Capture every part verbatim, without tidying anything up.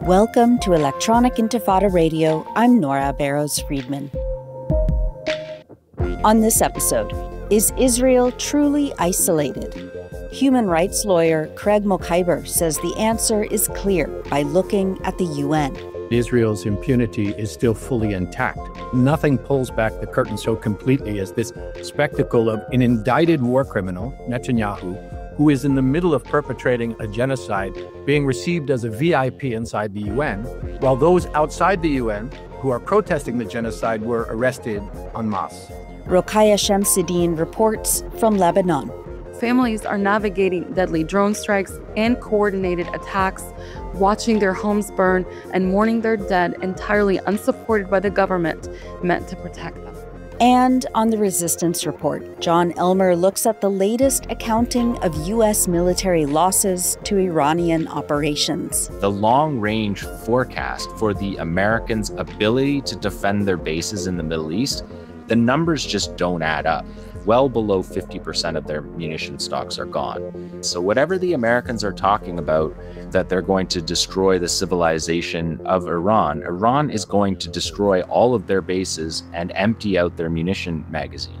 Welcome to Electronic Intifada Radio. I'm Nora Barrows-Friedman. On this episode, is Israel truly isolated? Human rights lawyer Craig Mokhiber says the answer is clear by looking at the U N. Israel's impunity is still fully intact. Nothing pulls back the curtain so completely as this spectacle of an indicted war criminal, Netanyahu, who is in the middle of perpetrating a genocide, being received as a V I P inside the U N, while those outside the U N who are protesting the genocide were arrested en masse. Rokhaya Shamsuddin reports from Lebanon. Families are navigating deadly drone strikes and coordinated attacks, watching their homes burn and mourning their dead entirely unsupported by the government meant to protect them. And on the Resistance Report, John Elmer looks at the latest accounting of U S military losses to Iranian operations. The long-range forecast for the Americans' ability to defend their bases in the Middle East, the numbers just don't add up. Well below fifty percent of their munition stocks are gone. So whatever the Americans are talking about, that they're going to destroy the civilization of Iran, Iran is going to destroy all of their bases and empty out their munition magazine.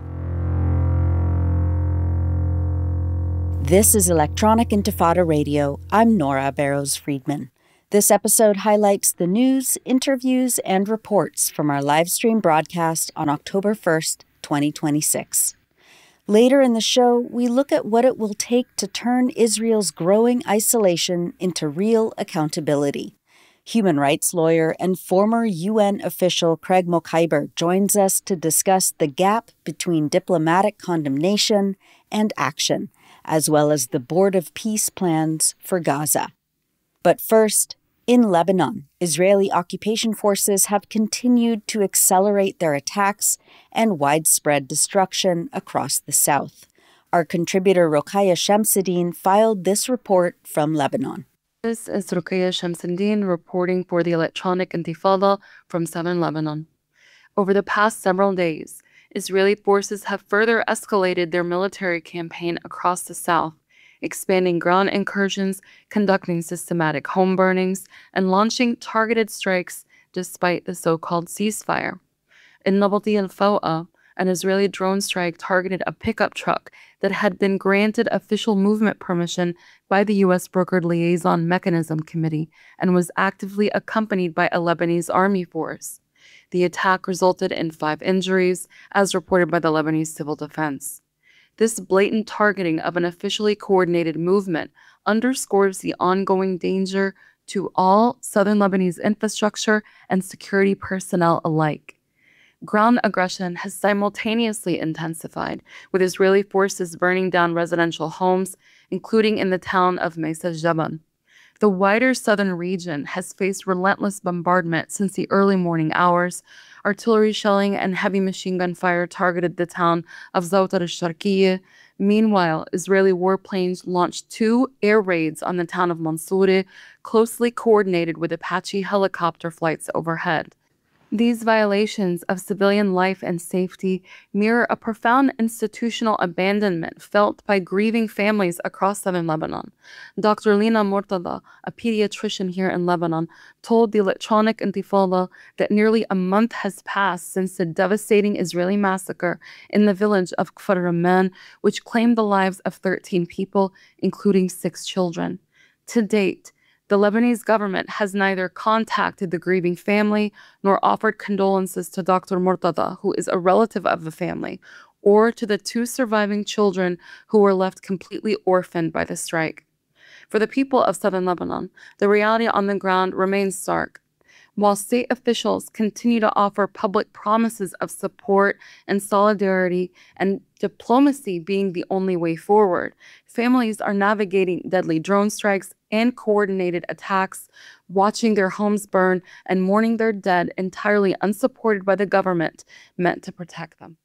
This is Electronic Intifada Radio. I'm Nora Barrows-Friedman. This episode highlights the news, interviews, and reports from our live stream broadcast on October first, twenty twenty-six. Later in the show, we look at what it will take to turn Israel's growing isolation into real accountability. Human rights lawyer and former U N official Craig Mokhiber joins us to discuss the gap between diplomatic condemnation and action, as well as the Board of Peace plans for Gaza. But first, in Lebanon, Israeli occupation forces have continued to accelerate their attacks and widespread destruction across the south. Our contributor Rokhaya Shamsuddin filed this report from Lebanon. This is Rokhaya Shamsuddin reporting for the Electronic Intifada from southern Lebanon. Over the past several days, Israeli forces have further escalated their military campaign across the south, expanding ground incursions, conducting systematic home burnings, and launching targeted strikes despite the so-called ceasefire. In Nabati al-Fawa, an Israeli drone strike targeted a pickup truck that had been granted official movement permission by the U S brokered Liaison Mechanism Committee and was actively accompanied by a Lebanese army force. The attack resulted in five injuries, as reported by the Lebanese Civil Defense. This blatant targeting of an officially coordinated movement underscores the ongoing danger to all southern Lebanese infrastructure and security personnel alike. Ground aggression has simultaneously intensified, with Israeli forces burning down residential homes, including in the town of Mesa Jaban. The wider southern region has faced relentless bombardment since the early morning hours. Artillery shelling and heavy machine gun fire targeted the town of Zawtar al-Sharqiyya. Meanwhile, Israeli warplanes launched two air raids on the town of Mansoureh, closely coordinated with Apache helicopter flights overhead. These violations of civilian life and safety mirror a profound institutional abandonment felt by grieving families across southern Lebanon. Doctor Lina Mortada, a pediatrician here in Lebanon, told the Electronic Intifada that nearly a month has passed since the devastating Israeli massacre in the village of Kfar Ramman, which claimed the lives of thirteen people, including six children. To date, the Lebanese government has neither contacted the grieving family nor offered condolences to Doctor Mortada, who is a relative of the family, or to the two surviving children who were left completely orphaned by the strike. For the people of southern Lebanon, the reality on the ground remains stark. While state officials continue to offer public promises of support and solidarity and diplomacy being the only way forward, families are navigating deadly drone strikes and coordinated attacks, watching their homes burn and mourning their dead entirely unsupported by the government meant to protect them.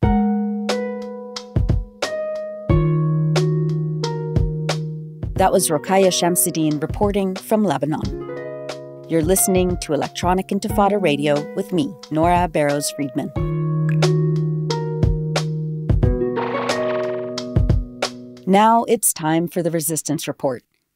That was Rokhaya Shamsuddin reporting from Lebanon. You're listening to Electronic Intifada Radio with me, Nora Barrows-Friedman. Now it's time for the Resistance Report.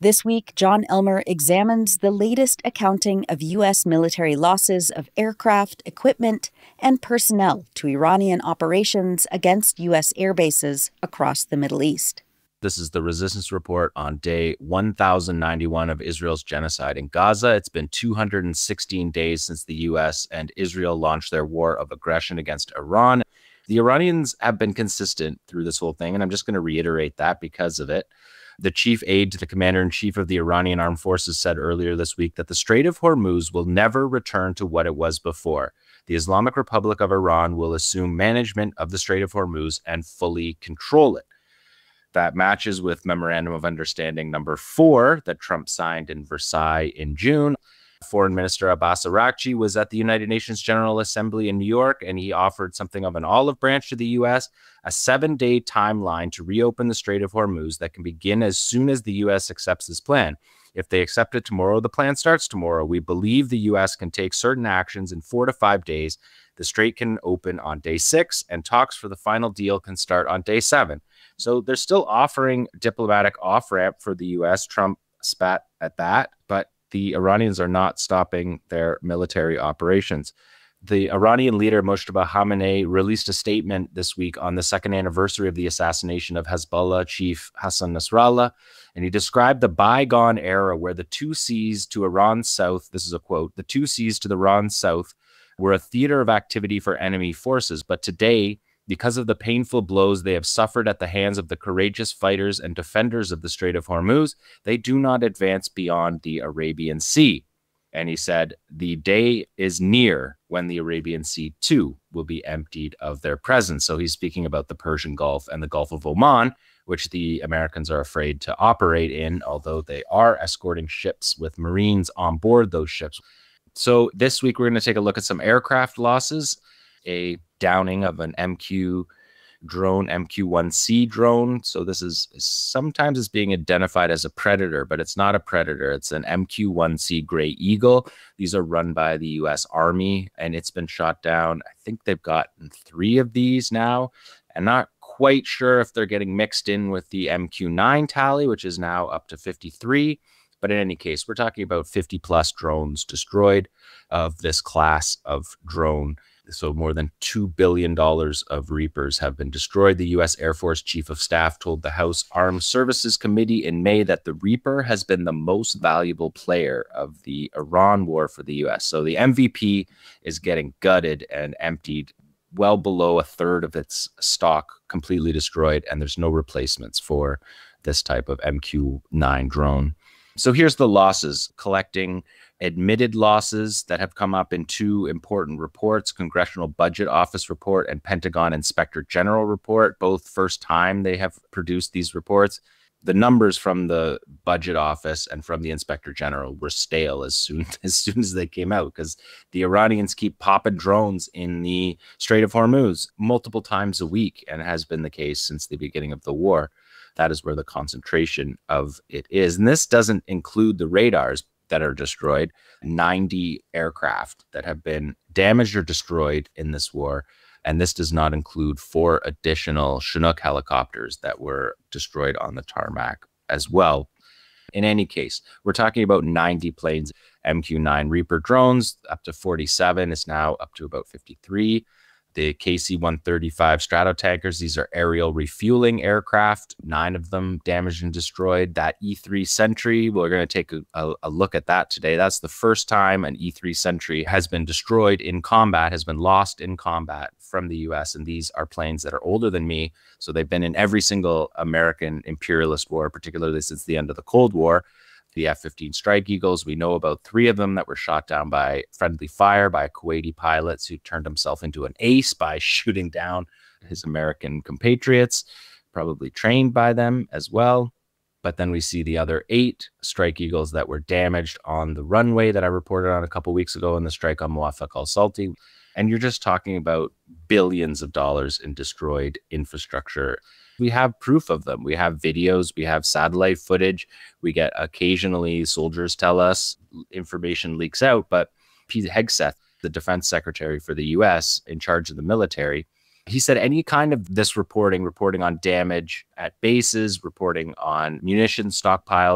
This week, John Elmer examines the latest accounting of U S military losses of aircraft, equipment, and personnel to Iranian operations against U S air bases across the Middle East. This is the Resistance Report on day one thousand ninety-one of Israel's genocide in Gaza. It's been two hundred sixteen days since the U S and Israel launched their war of aggression against Iran. The Iranians have been consistent through this whole thing, and I'm just going to reiterate that because of it. The chief aide to the commander-in-chief of the Iranian Armed Forces said earlier this week that the Strait of Hormuz will never return to what it was before. The Islamic Republic of Iran will assume management of the Strait of Hormuz and fully control it. That matches with Memorandum of Understanding number four that Trump signed in Versailles in June. Foreign Minister Abbas Araghchi was at the United Nations General Assembly in New York, and he offered something of an olive branch to the U S, a seven-day timeline to reopen the Strait of Hormuz that can begin as soon as the U S accepts this plan. If they accept it tomorrow, the plan starts tomorrow. We believe the U S can take certain actions in four to five days. The strait can open on day six, and talks for the final deal can start on day seven. So they're still offering diplomatic off-ramp for the U S. Trump spat at that, but the Iranians are not stopping their military operations. The Iranian leader, Mojtaba Khamenei, released a statement this week on the second anniversary of the assassination of Hezbollah chief Hassan Nasrallah, and he described the bygone era where the two seas to Iran's south, this is a quote, the two seas to the Iran's south were a theater of activity for enemy forces, but today, because of the painful blows they have suffered at the hands of the courageous fighters and defenders of the Strait of Hormuz, they do not advance beyond the Arabian Sea. And he said, the day is near when the Arabian Sea, too, will be emptied of their presence. So he's speaking about the Persian Gulf and the Gulf of Oman, which the Americans are afraid to operate in, although they are escorting ships with Marines on board those ships. So this week, we're going to take a look at some aircraft losses, a downing of an M Q drone, M Q one C drone. So this is sometimes it's being identified as a Predator, but it's not a Predator. It's an M Q one C Gray Eagle. These are run by the U S Army, and it's been shot down. I think they've gotten three of these now. I'm not quite sure if they're getting mixed in with the M Q nine tally, which is now up to fifty-three. But in any case, we're talking about fifty plus drones destroyed of this class of drone. So more than two billion dollars of Reapers have been destroyed. The U S Air Force Chief of Staff told the House Armed Services Committee in May that the Reaper has been the most valuable player of the Iran war for the U S. So the M V P is getting gutted and emptied, well below a third of its stock completely destroyed, and there's no replacements for this type of M Q nine drone. So here's the losses, collecting admitted losses that have come up in two important reports, Congressional Budget Office report and Pentagon Inspector General report, both first time they have produced these reports. The numbers from the Budget Office and from the Inspector General were stale as soon as soon as they came out, because the Iranians keep popping drones in the Strait of Hormuz multiple times a week, and it has been the case since the beginning of the war. That is where the concentration of it is. And this doesn't include the radars that are destroyed, ninety aircraft that have been damaged or destroyed in this war. And this does not include four additional Chinook helicopters that were destroyed on the tarmac as well. In any case, we're talking about ninety planes, M Q nine Reaper drones, up to forty-seven. It's now up to about fifty-three. The K C one thirty-five Stratotankers, these are aerial refueling aircraft, nine of them damaged and destroyed. That E three Sentry, we're going to take a, a, a look at that today. That's the first time an E three Sentry has been destroyed in combat, has been lost in combat from the U S. And these are planes that are older than me. So they've been in every single American imperialist war, particularly since the end of the Cold War. The F fifteen Strike Eagles, we know about three of them that were shot down by friendly fire by a Kuwaiti pilot who turned himself into an ace by shooting down his American compatriots, probably trained by them as well. But then we see the other eight Strike Eagles that were damaged on the runway that I reported on a couple weeks ago in the strike on Muwaffaq al-Salti. And you're just talking about billions of dollars in destroyed infrastructure. We have proof of them. We have videos, we have satellite footage. We get occasionally soldiers tell us information leaks out, but Pete Hegseth, the defense secretary for the U S in charge of the military, he said any kind of this reporting, reporting on damage at bases, reporting on munitions stockpiles,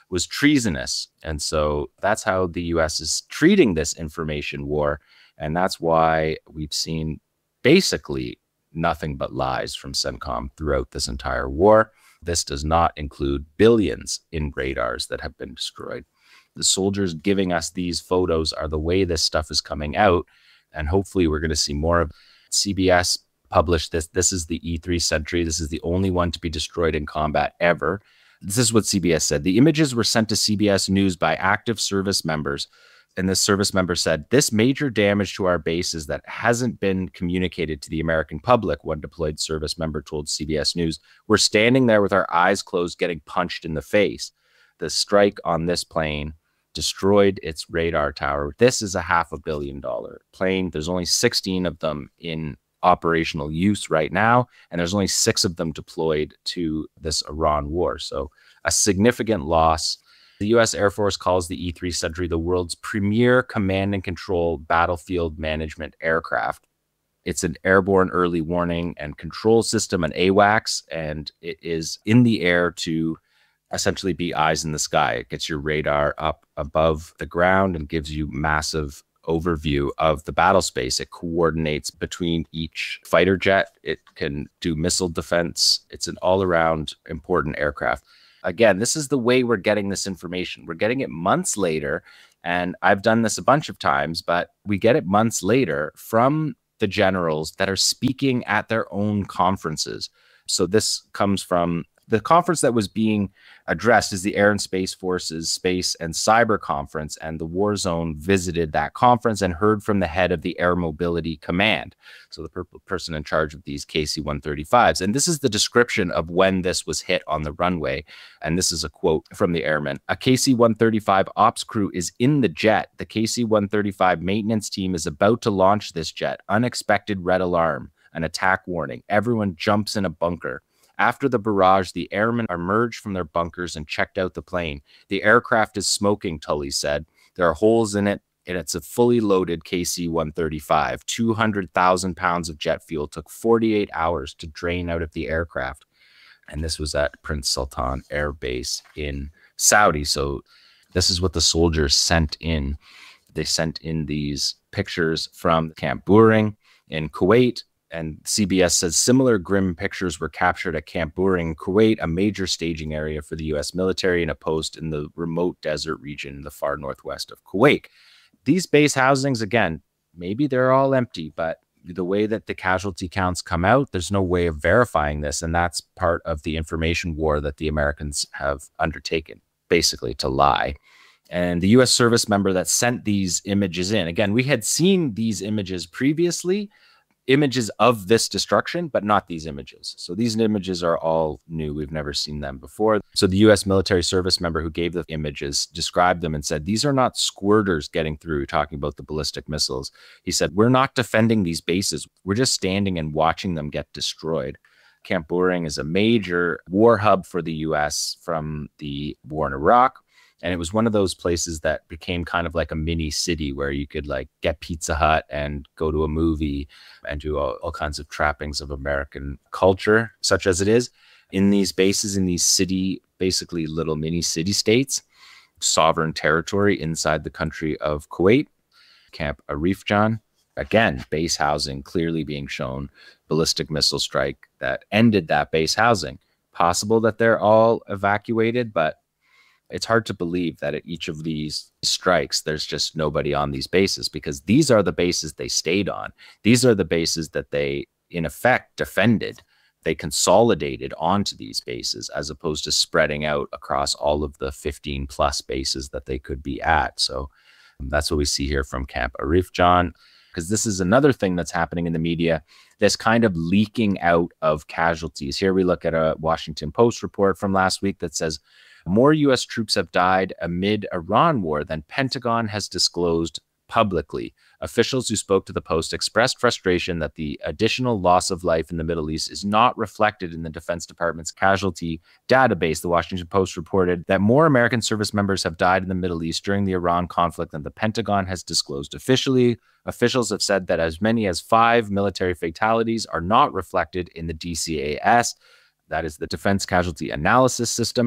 was treasonous. And so that's how the U S is treating this information war. And that's why we've seen basically nothing but lies from CENTCOM throughout this entire war. This does not include billions in radars that have been destroyed. The soldiers giving us these photos are the way this stuff is coming out. And hopefully we're going to see more of. C B S published this. This is the E three Sentry. This is the only one to be destroyed in combat ever. This is what C B S said. The images were sent to C B S News by active service members. And this service member said, this major damage to our bases that hasn't been communicated to the American public, one deployed service member told C B S News. We're standing there with our eyes closed, getting punched in the face. The strike on this plane destroyed its radar tower. This is a half a billion dollar plane. There's only sixteen of them in operational use right now, and there's only six of them deployed to this Iran war. So a significant loss. The U S Air Force calls the E three Sentry the world's premier command and control battlefield management aircraft. It's an airborne early warning and control system, an AWACS, and it is in the air to essentially be eyes in the sky. It gets your radar up above the ground and gives you massive overview of the battle space. It coordinates between each fighter jet. It can do missile defense. It's an all-around important aircraft. Again, this is the way we're getting this information. We're getting it months later, and I've done this a bunch of times, but we get it months later from the generals that are speaking at their own conferences. So this comes from the conference that was being addressed is the Air and Space Forces Space and Cyber Conference, and the War Zone visited that conference and heard from the head of the Air Mobility Command, so the per person in charge of these K C one thirty-fives. And this is the description of when this was hit on the runway, and this is a quote from the airman. A K C one thirty-five ops crew is in the jet. The K C one thirty-five maintenance team is about to launch this jet. Unexpected red alarm, an attack warning. Everyone jumps in a bunker. After the barrage, the airmen emerged from their bunkers and checked out the plane. The aircraft is smoking, Tully said. There are holes in it, and it's a fully loaded K C one thirty-five. two hundred thousand pounds of jet fuel took forty-eight hours to drain out of the aircraft. And this was at Prince Sultan Air Base in Saudi. So this is what the soldiers sent in. They sent in these pictures from Camp Buehring in Kuwait. And C B S says similar grim pictures were captured at Camp Buehring, Kuwait, a major staging area for the U S military, in a post in the remote desert region in the far northwest of Kuwait. These base housings, again, maybe they're all empty, but the way that the casualty counts come out, there's no way of verifying this. And that's part of the information war that the Americans have undertaken, basically to lie. And the U S service member that sent these images in, again, we had seen these images previously, images of this destruction, but not these images. So these images are all new. We've never seen them before. So the U S military service member who gave the images described them and said, these are not squirters getting through, talking about the ballistic missiles. He said, we're not defending these bases. We're just standing and watching them get destroyed. Camp Buehring is a major war hub for the U S from the war in Iraq. And it was one of those places that became kind of like a mini city where you could like get Pizza Hut and go to a movie and do all, all kinds of trappings of American culture, such as it is. In these bases, in these city, basically little mini city states, sovereign territory inside the country of Kuwait, Camp Arif Jan, again, base housing clearly being shown, ballistic missile strike that ended that base housing. Possible that they're all evacuated, but it's hard to believe that at each of these strikes, there's just nobody on these bases, because these are the bases they stayed on. These are the bases that they, in effect, defended. They consolidated onto these bases as opposed to spreading out across all of the fifteen plus bases that they could be at. So um, that's what we see here from Camp Arif Jan, because this is another thing that's happening in the media, this kind of leaking out of casualties. Here we look at a Washington Post report from last week that says, more U S troops have died amid Iran war than Pentagon has disclosed publicly. Officials who spoke to the Post expressed frustration that the additional loss of life in the Middle East is not reflected in the Defense Department's casualty database. The Washington Post reported that more American service members have died in the Middle East during the Iran conflict than the Pentagon has disclosed officially. Officials have said that as many as five military fatalities are not reflected in the D C A S, that is the Defense Casualty Analysis System.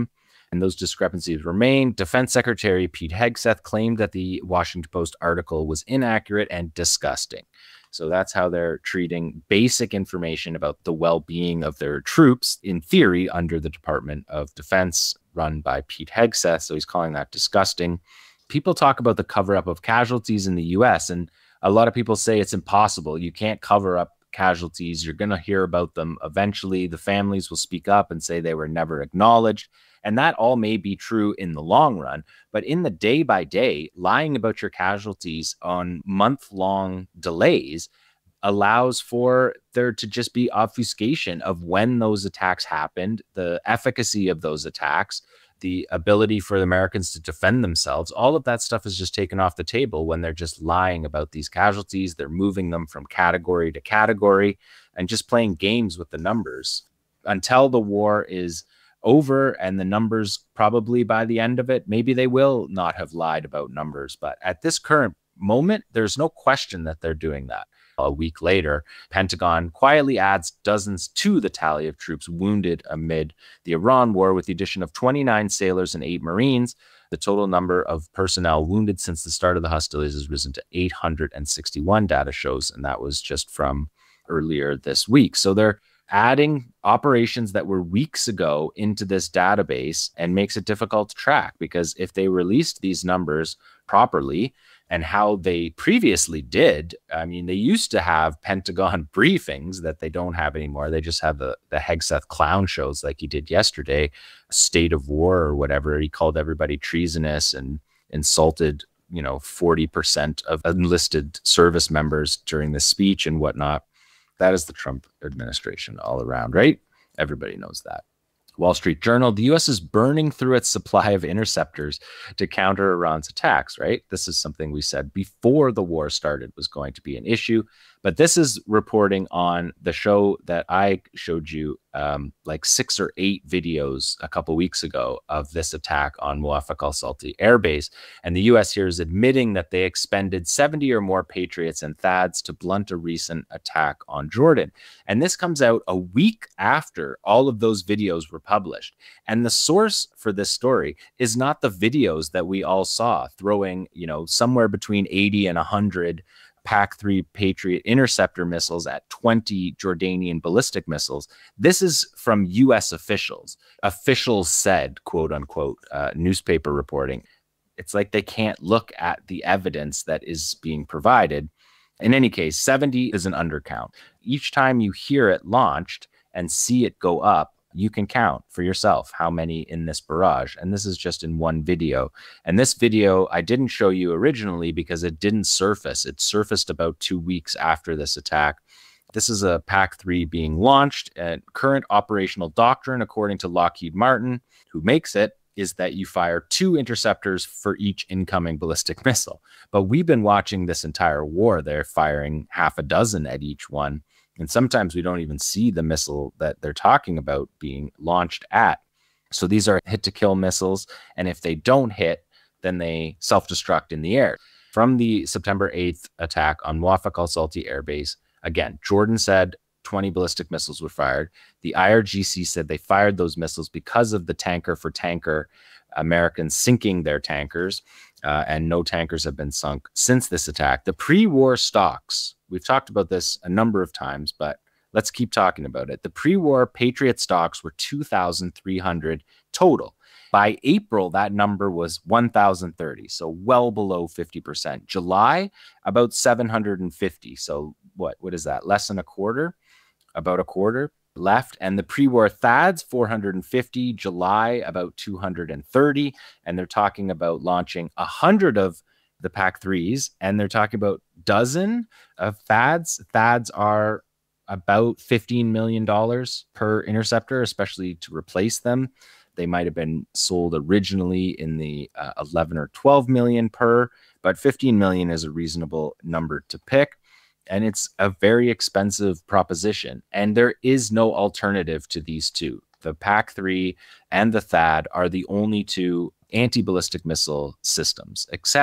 And those discrepancies remain. Defense Secretary Pete Hegseth claimed that the Washington Post article was inaccurate and disgusting. So that's how they're treating basic information about the well-being of their troops, in theory, under the Department of Defense run by Pete Hegseth. So he's calling that disgusting. People talk about the cover-up of casualties in the U S, and a lot of people say it's impossible. You can't cover up casualties. You're going to hear about them eventually. The families will speak up and say they were never acknowledged. And that all may be true in the long run. But in the day by day, lying about your casualties on month-long delays allows for there to just be obfuscation of when those attacks happened, the efficacy of those attacks, the ability for the Americans to defend themselves. All of that stuff is just taken off the table when they're just lying about these casualties. They're moving them from category to category and just playing games with the numbers until the war is over. And the numbers, probably by the end of it, maybe they will not have lied about numbers. But at this current moment, there's no question that they're doing that. A week later, Pentagon quietly adds dozens to the tally of troops wounded amid the Iran war, with the addition of twenty-nine sailors and eight Marines. The total number of personnel wounded since the start of the hostilities has risen to eight hundred sixty-one, data shows, and that was just from earlier this week. So they're adding operations that were weeks ago into this database, and makes it difficult to track, because if they released these numbers properly and how they previously did, I mean, they used to have Pentagon briefings that they don't have anymore. They just have the, the Hegseth clown shows like he did yesterday, State of War or whatever. He called everybody treasonous and insulted, you know, forty percent of enlisted service members during the speech and whatnot. That is the Trump administration all around, right? Everybody knows that. Wall Street Journal, the U S is burning through its supply of interceptors to counter Iran's attacks, right? This is something we said before the war started was going to be an issue. But this is reporting on the show that I showed you um, like six or eight videos a couple weeks ago of this attack on Muwaffaq al-Salti Air Base. And the U S here is admitting that they expended seventy or more Patriots and THAADs to blunt a recent attack on Jordan. And this comes out a week after all of those videos were published. And the source for this story is not the videos that we all saw throwing, you know, somewhere between eighty and one hundred PAC three Patriot interceptor missiles at twenty Jordanian ballistic missiles. This is from U S officials. Officials said, quote unquote, uh, newspaper reporting. It's like they can't look at the evidence that is being provided. In any case, seventy is an undercount. Each time you hear it launched and see it go up, you can count for yourself how many in this barrage. And this is just in one video. And this video I didn't show you originally because it didn't surface. It surfaced about two weeks after this attack. This is a PAC three being launched. And current operational doctrine, according to Lockheed Martin, who makes it, is that you fire two interceptors for each incoming ballistic missile. But we've been watching this entire war. They're firing half a dozen at each one. And sometimes we don't even see the missile that they're talking about being launched at. So these are hit-to-kill missiles. And if they don't hit, then they self-destruct in the air. From the September eighth attack on Muwaffaq al-Salti Air Base, again, Jordan said twenty ballistic missiles were fired. The I R G C said they fired those missiles because of the tanker for tanker Americans sinking their tankers, uh, and no tankers have been sunk since this attack. The pre-war stocks, we've talked about this a number of times, but let's keep talking about it. The pre-war Patriot stocks were two thousand three hundred total. By April, that number was one thousand thirty, so well below fifty percent. July, about seven hundred fifty. So what, what is that? Less than a quarter? About a quarter left. And the pre-war THAADs, four hundred fifty. July, about two hundred thirty. And they're talking about launching one hundred of the PAC threes. And they're talking about dozen of THAADs. THAADs are about fifteen million dollars per interceptor, especially to replace them. They might have been sold originally in the uh, eleven or twelve million per, but fifteen million is a reasonable number to pick. And it's a very expensive proposition. And there is no alternative to these two. The PAC three and the THAAD are the only two anti-ballistic missile systems, except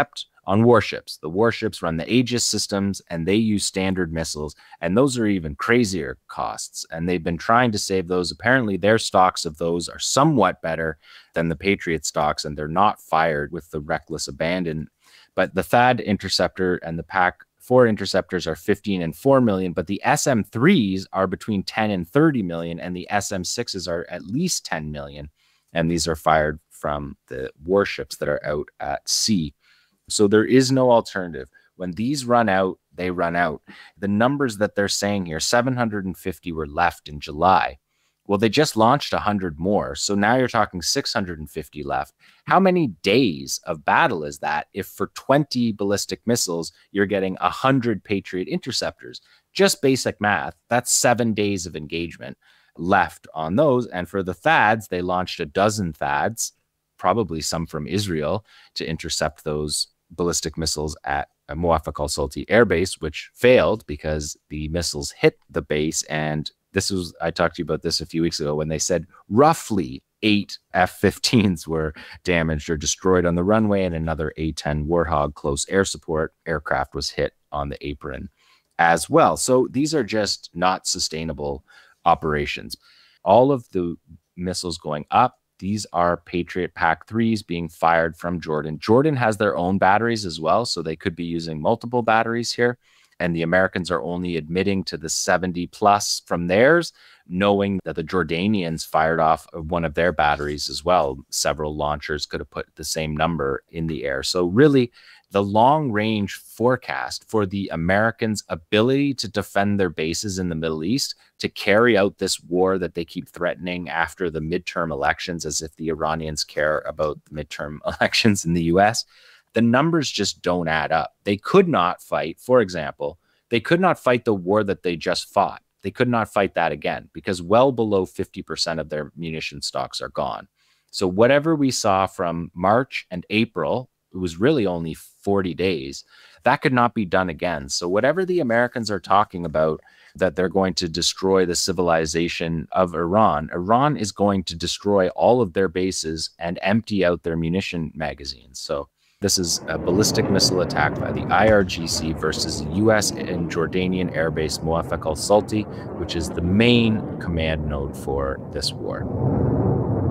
on warships. The warships run the Aegis systems, and they use Standard missiles, and those are even crazier costs. And they've been trying to save those. Apparently, their stocks of those are somewhat better than the Patriot stocks, and they're not fired with the reckless abandon. But the THAAD interceptor and the P A C four interceptors are fifteen and four million, but the S M threes are between ten and thirty million, and the S M sixes are at least ten million. And these are fired from the warships that are out at sea. So there is no alternative. When these run out, they run out. The numbers that they're saying here, seven hundred fifty were left in July. Well, they just launched one hundred more. So now you're talking six hundred fifty left. How many days of battle is that if for twenty ballistic missiles, you're getting one hundred Patriot interceptors? Just basic math, that's seven days of engagement left on those. And for the THAADs, they launched a dozen THAADs, probably some from Israel, to intercept those ballistic missiles at Muwaffaq al-Salti Air Base, which failed because the missiles hit the base. And this was, I talked to you about this a few weeks ago when they said roughly eight F fifteens were damaged or destroyed on the runway, and another A ten Warthog close air support aircraft was hit on the apron as well. So these are just not sustainable operations. All of the missiles going up, these are Patriot P A C threes being fired from Jordan. Jordan has their own batteries as well, so they could be using multiple batteries here. And the Americans are only admitting to the seventy plus from theirs, knowing that the Jordanians fired off of one of their batteries as well. Several launchers could have put the same number in the air. So really, the long-range forecast for the Americans' ability to defend their bases in the Middle East, to carry out this war that they keep threatening after the midterm elections, as if the Iranians care about the midterm elections in the U S, the numbers just don't add up. They could not fight, for example, they could not fight the war that they just fought. They could not fight that again because well below fifty percent of their munition stocks are gone. So whatever we saw from March and April, it was really only forty days. That could not be done again. So whatever the Americans are talking about, that they're going to destroy the civilization of Iran, Iran is going to destroy all of their bases and empty out their munition magazines. So this is a ballistic missile attack by the I R G C versus the U S and Jordanian airbase Muwaffaq al-Salti, which is the main command node for this war.